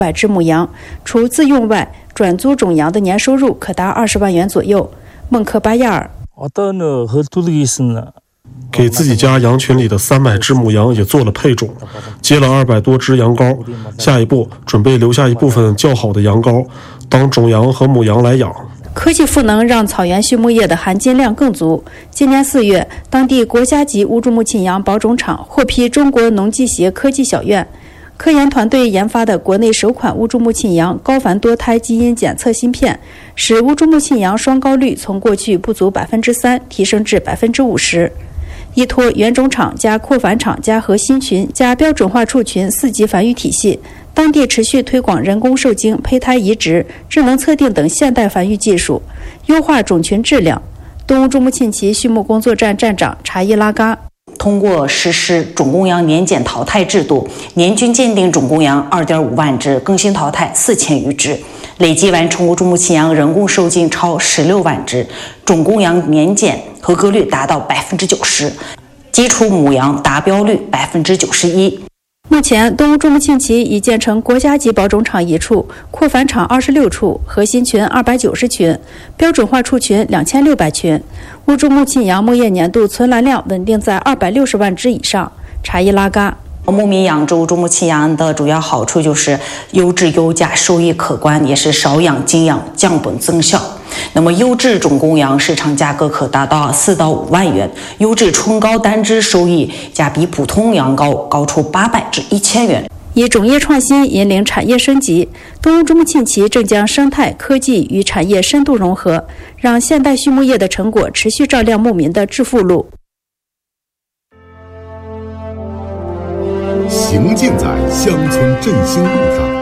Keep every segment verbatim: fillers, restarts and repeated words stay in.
百只母羊，除自用外，转租种羊的年收入可达二十万元左右。孟克巴亚尔。 给自己家羊群里的三百只母羊也做了配种，接了二百多只羊羔。下一步准备留下一部分较好的羊羔当种羊和母羊来养。 科技赋能让草原畜牧业的含金量更足。今年四月，当地国家级乌珠穆沁羊保种场获批中国农技协科技小院。科研团队研发的国内首款乌珠穆沁羊高繁多胎基因检测芯片，使乌珠穆沁羊双羔率从过去不足百分之三提升至百分之五十。依托原种场加扩繁场加核心群加标准化畜群四级繁育体系，当地持续推广人工受精、胚胎移植、智能测定等现代繁育技术，优化种群质量。东乌珠穆沁旗畜牧工作站站长查伊拉嘎。 通过实施种公羊年检淘汰制度，年均鉴定种公羊 二点五万只，更新淘汰四千余只，累计完成乌珠穆沁羊人工受精超十六万只，种公羊年检合格率达到百分之九十，基础母羊达标率百分之九十一。 目前，东乌珠穆沁旗已建成国家级保种场一处，扩繁场二十六处，核心群二百九十群，标准化畜群两千六百群。乌珠穆沁羊牧业年度存栏量稳定在二百六十万只以上。查伊拉嘎。 牧民养殖乌珠穆沁羊的主要好处就是优质优价，收益可观，也是少养精养，降本增效。那么优质种公羊市场价格可达到四到五万元，优质春羔单只收益价比普通羊羔高出八百至一千元。 以种业创新引领产业升级，东乌珠穆沁旗正将生态科技与产业深度融合，让现代畜牧业的成果持续照亮牧民的致富路。 行进在乡村振兴路上。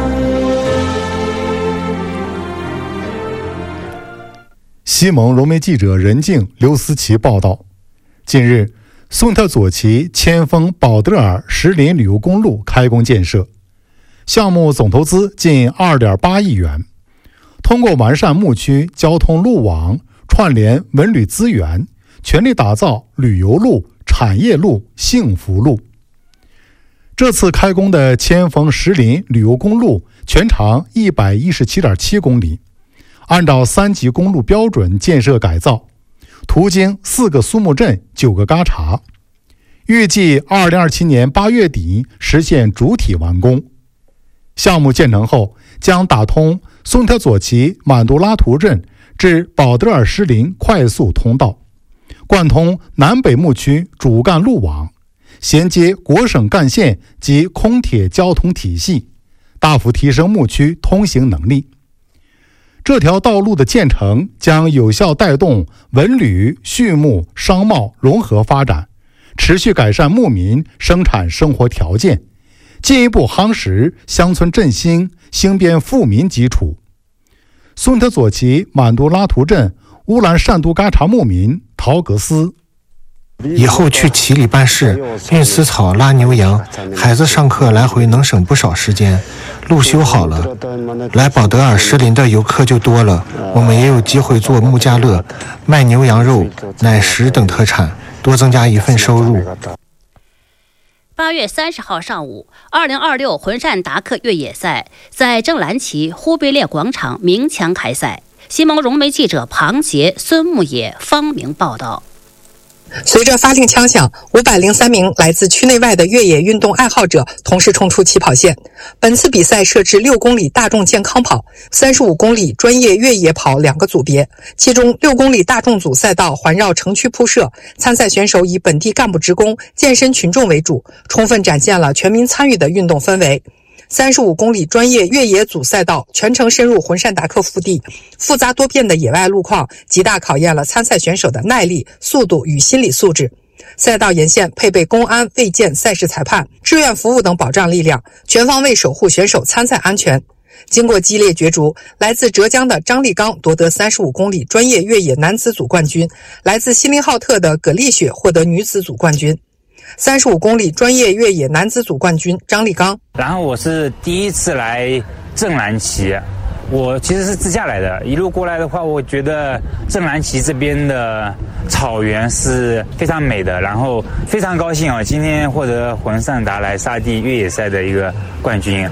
西蒙融媒记者任静、刘思琪报道，近日，松特左旗千峰保德尔石林旅游公路开工建设，项目总投资近 二点八亿元。通过完善牧区交通路网，串联文旅资源，全力打造旅游路、产业路、幸福路。这次开工的千峰石林旅游公路全长 一百一十七点七公里，按照三级公路标准建设改造，途经四个苏木镇、九个嘎查，预计二零二七年八月底实现主体完工。项目建成后，将打通松特左旗满都拉图镇至保德尔石林快速通道，贯通南北牧区主干路网，衔接国省干线及空铁交通体系，大幅提升牧区通行能力。这条道路的建成将有效带动文旅、畜牧、商贸融合发展，持续改善牧民生产生活条件，进一步夯实乡村振兴、兴编富民基础。松特左旗满都拉图镇乌兰善都嘎查牧民陶格斯。 以后去旗里办事、运丝草、拉牛羊，孩子上课来回能省不少时间。路修好了，来保德尔石林的游客就多了，我们也有机会做牧家乐，卖牛羊肉、奶食等特产，多增加一份收入。 八月三十号上午，二零二六浑善达克越野赛在正蓝旗忽必烈广场鸣枪开赛。西蒙融媒记者庞杰、孙牧野、方明报道。 随着发令枪响，五百零三名来自区内外的越野运动爱好者同时冲出起跑线。本次比赛设置六公里大众健康跑、三十五公里专业越野跑两个组别，其中六公里大众组赛道环绕城区铺设，参赛选手以本地干部职工、健身群众为主，充分展现了全民参与的运动氛围。三十五公里专业越野组赛道全程深入浑善达克腹地，复杂多变的野外路况极大考验了参赛选手的耐力、速度与心理素质。赛道沿线配备公安、卫健、赛事裁判、志愿服务等保障力量，全方位守护选手参赛安全。经过激烈角逐，来自浙江的张立刚夺得三十五公里专业越野男子组冠军，来自锡林浩特的葛丽雪获得女子组冠军。三十五公里专业越野男子组冠军张立刚。 然后我是第一次来正蓝旗，我其实是自驾来的，一路过来的话，我觉得正蓝旗这边的草原是非常美的，然后非常高兴啊，今天获得浑善达莱沙地越野赛的一个冠军。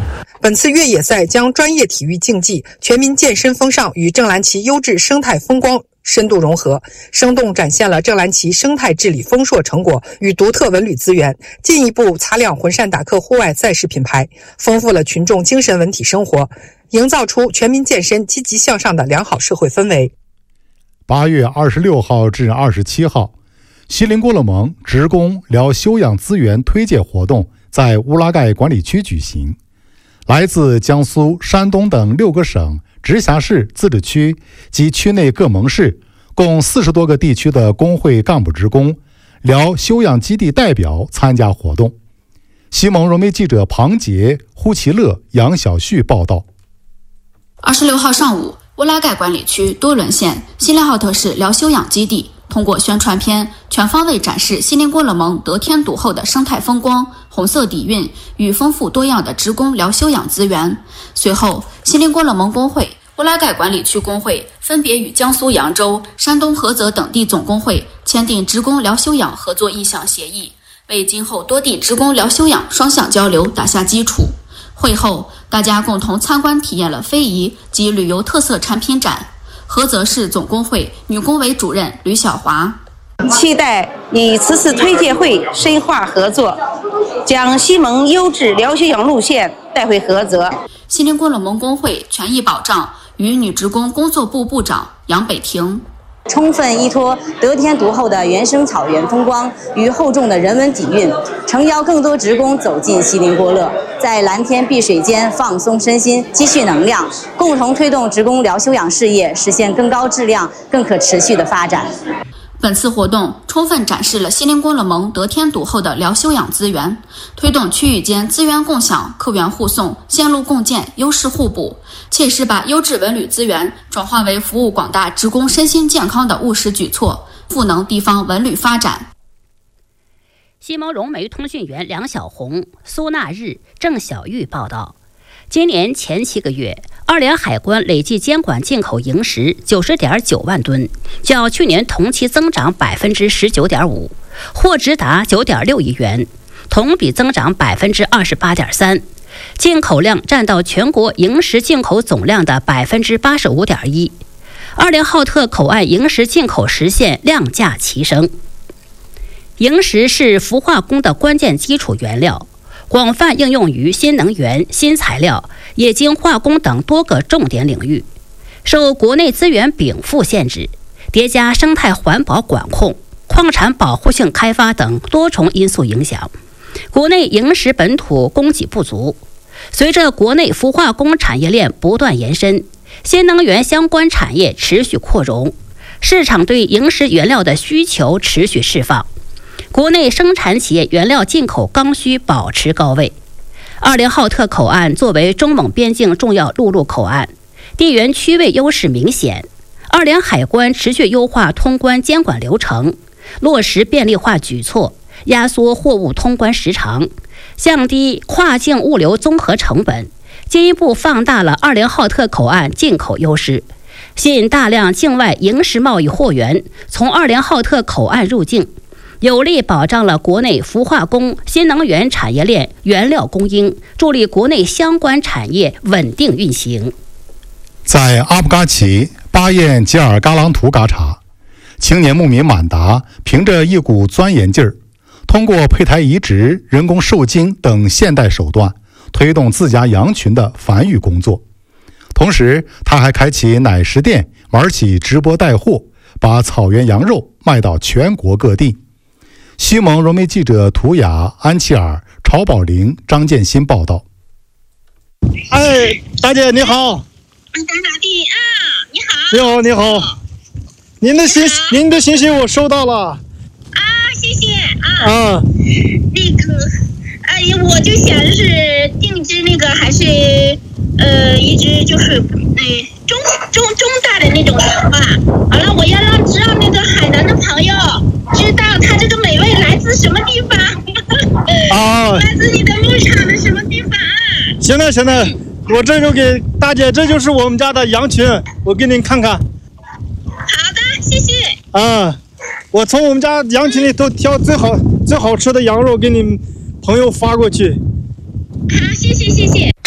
本次越野赛将专业体育竞技、全民健身风尚与正蓝旗优质生态风光深度融合，生动展现了正蓝旗生态治理丰硕成果与独特文旅资源，进一步擦亮浑善达克户外赛事品牌，丰富了群众精神文体生活，营造出全民健身、积极向上的良好社会氛围。 八月二十六号至二十七号，锡林郭勒盟职工疗休养资源推介活动在乌拉盖管理区举行。来自江苏、山东等六个省、直辖市、自治区及区内各盟市共四十多个地区的工会干部职工、疗休养基地代表参加活动。西盟融媒记者庞杰、呼其乐、杨小旭报道。 二十六号上午，乌拉盖管理区多伦县锡林浩特市疗休养基地通过宣传片全方位展示锡林郭勒盟得天独厚的生态风光、红色底蕴与丰富多样的职工疗休养资源。随后，锡林郭勒盟工会、乌拉盖管理区工会分别与江苏扬州、山东菏泽等地总工会签订职工疗休养合作意向协议，为今后多地职工疗休养双向交流打下基础。会后，大家共同参观体验了非遗及旅游特色产品展。菏泽市总工会女工委主任吕小华期待以此次推介会深化合作，将西盟优质疗休养路线带回菏泽。 锡林郭勒盟工会权益保障与女职工工作部部长杨北婷充分依托得天独厚的原生草原风光与厚重的人文底蕴，诚邀更多职工走进锡林郭勒，在蓝天碧水间放松身心，积蓄能量，共同推动职工疗休养事业实现更高质量、更可持续的发展。 本次活动充分展示了锡林郭勒盟得天独厚的疗休养资源，推动区域间资源共享、客源互送、线路共建、优势互补，切实把优质文旅资源转化为服务广大职工身心健康的务实举措，赋能地方文旅发展。 西盟融媒通讯员梁小红、苏纳日、郑小玉报道，今年前七个月，二联海关累计监管进口萤石九十点九万吨，较去年同期增长百分之十九点五，货值达九点六亿元，同比增长百分之二十八点三，进口量占到全国萤石进口总量的百分之八十五点一。二联浩特口岸萤石进口实现量价齐升。萤石是氟化工的关键基础原料，广泛应用于新能源、新材料、冶金化工等多个重点领域。受国内资源禀赋限制，叠加生态环保管控、矿产保护性开发等多重因素影响，国内萤石本土供给不足。随着国内氟化工产业链不断延伸，新能源相关产业持续扩容，市场对萤石原料的需求持续释放，国内生产企业原料进口刚需保持高位。二联浩特口岸作为中蒙边境重要陆路口岸，地缘区位优势明显。二联海关持续优化通关监管流程，落实便利化举措，压缩货物通关时长，降低跨境物流综合成本，进一步放大了二联浩特口岸进口优势，吸引大量境外萤石贸易货源从二联浩特口岸入境，有力保障了国内氟化工、新能源产业链原料供应，助力国内相关产业稳定运行。 在阿布嘎奇巴彦吉尔嘎朗图嘎查，青年牧民满达凭着一股钻研劲儿，通过胚胎移植、人工受精等现代手段，推动自家羊群的繁育工作。同时，他还开启奶食店，玩起直播带货，把草原羊肉卖到全国各地。西蒙融媒记者图雅、安琪尔、曹宝玲、张建新报道。 哎，大姐你好。 大大弟啊，你好。 你好，你好。您的信您的信息我收到了。啊， 谢谢啊。 啊。 那个，哎呀，我就想是定制那个还是呃一只就是呃中中中大的那种羊吧。完了，我要让知道那个海南的朋友知道它这个美味来自什么地方。 啊。 来自你的牧场的什么地方啊？ 行了行了。我这就给大姐，这就是我们家的羊群，我给您看看。 好的，谢谢。 啊，我从我们家羊群里头挑最好最好吃的羊肉给你朋友发过去。 好，谢谢谢谢。 这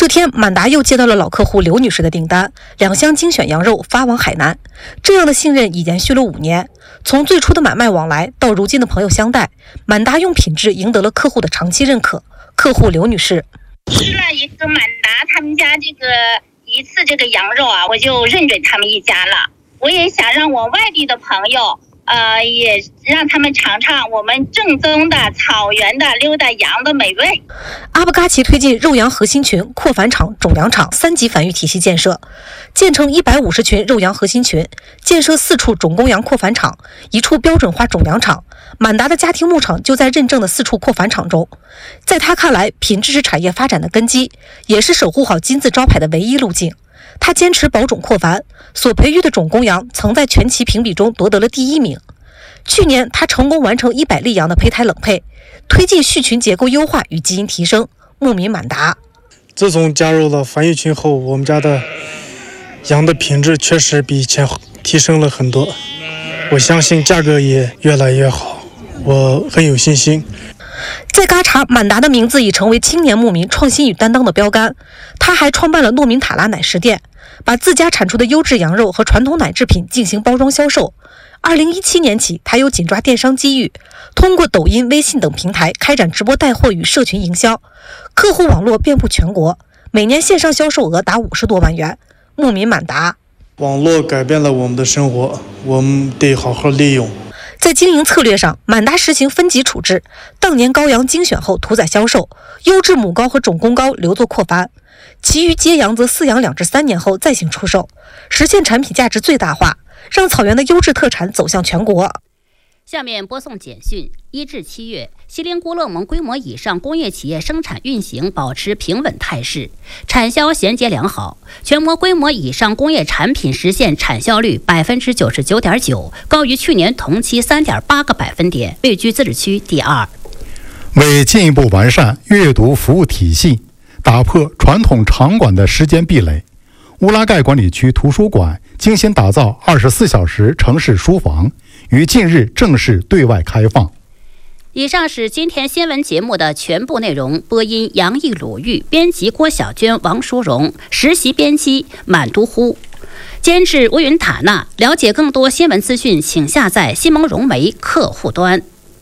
这天，满达又接到了老客户刘女士的订单，两箱精选羊肉发往海南。这样的信任已延续了五年，从最初的买卖往来到如今的朋友相待，满达用品质赢得了客户的长期认可。客户刘女士吃了一个满达他们家这个一次这个羊肉啊，我就认准他们一家了。我也想让我外地的朋友呃，也让他们尝尝我们正宗的草原的溜达羊的美味。 阿布嘎奇推进肉羊核心群、扩繁场、种羊场三级繁育体系建设，建成一百五十群肉羊核心群，建设四处种公羊扩繁场，一处标准化种羊场。满达的家庭牧场就在认证的四处扩繁场中。在他看来，品质是产业发展的根基，也是守护好金字招牌的唯一路径。他坚持保种扩繁，所培育的种公羊曾在全旗评比中夺得了第一名。去年，他成功完成一百例羊的胚胎冷配，推进畜群结构优化与基因提升。牧民满达， 自从加入了繁育群后，我们家的羊的品质确实比以前提升了很多，我相信价格也越来越好，我很有信心。 在嘎查，满达的名字已成为青年牧民创新与担当的标杆。他还创办了诺明塔拉奶食店，把自家产出的优质羊肉和传统奶制品进行包装销售。二零一七年起，他又紧抓电商机遇，通过抖音、微信等平台开展直播带货与社群营销，客户网络遍布全国，每年线上销售额达五十多万元。牧民满达， 网络改变了我们的生活，我们得好好利用。 在经营策略上，满达实行分级处置，当年羔羊精选后屠宰销售，优质母羔和种公羔留作扩繁，其余接羊则饲养两至三年后再行出售，实现产品价值最大化，让草原的优质特产走向全国。 下面播送简讯：一至七月，锡林郭勒盟规模以上工业企业生产运行保持平稳态势，产销衔接良好。全国规模以上工业产品实现产销率百分之九十九点九，高于去年同期三点八个百分点，位居自治区第二。 为进一步完善阅读服务体系，打破传统场馆的时间壁垒，乌拉盖管理区图书馆精心打造二十四小时城市书房，于近日正式对外开放。 以上是今天新闻节目的全部内容。播音杨毅、鲁豫，编辑郭小娟、王淑荣，实习编辑满都呼，监制乌云塔纳。了解更多新闻资讯，请下载西蒙融媒客户端。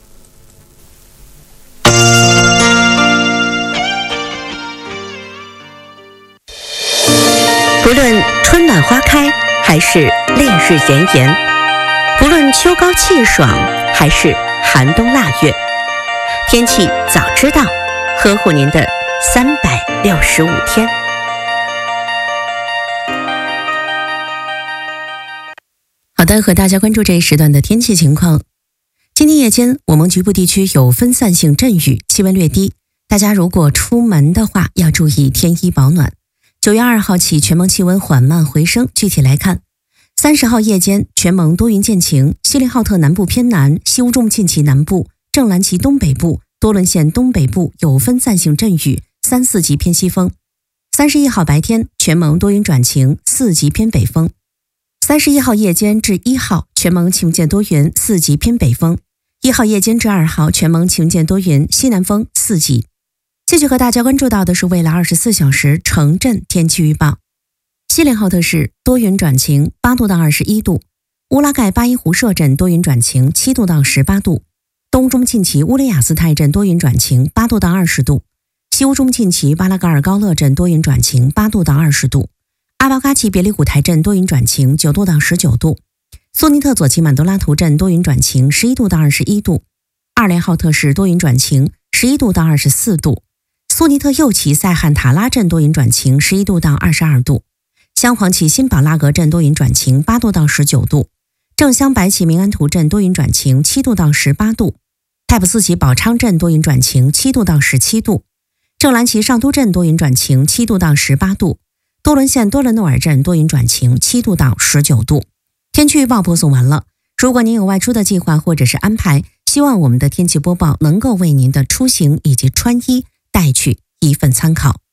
不论春暖花开，还是烈日炎炎，不论秋高气爽，还是寒冬腊月，天气早知道，呵护您的三百六十五天。好的，和大家关注这一时段的天气情况。今天夜间，我们局部地区有分散性阵雨，气温略低，大家如果出门的话，要注意添衣保暖。九月二号起，全蒙气温缓慢回升。具体来看，三十号夜间，全蒙多云见晴，锡林浩特南部偏南、西乌重沁旗南部、正蓝旗东北部、多伦县东北部有分散性阵雨，三四级偏西风。三十一号白天，全蒙多云转晴，四级偏北风。三十一号夜间至一号，全蒙晴见多云，四级偏北风。一号夜间至二号，全蒙晴见多云，西南风四级。继续和大家关注到的是未来二十四小时城镇天气预报。锡林浩特市多云转晴，八度到二十一度；乌拉盖巴依湖社镇多云转晴，七度到十八度；东中沁旗乌雷雅斯泰镇多云转晴，八度到二十度；西乌中沁旗巴拉嘎尔高勒镇多云转晴，八度到二十度；阿巴嘎奇别里古台镇多云转晴，九度到十九度；苏尼特左旗满多拉图镇多云转晴，十一度到二十一度；二连浩特市多云转晴，十一度到二十四度；苏尼特右旗塞汉塔拉镇多云转晴，十一度到二十二度；镶黄旗新堡拉格镇多云转晴，八度到十九度；正镶白旗明安图镇多云转晴，七度到十八度；泰普斯旗宝昌镇多云转晴，七度到十七度；正蓝旗上都镇多云转晴，七度到十八度；多伦县多伦诺尔镇多云转晴，七度到十九度。天气预报播送完了。如果您有外出的计划或者是安排，希望我们的天气播报能够为您的出行以及穿衣带去一份参考。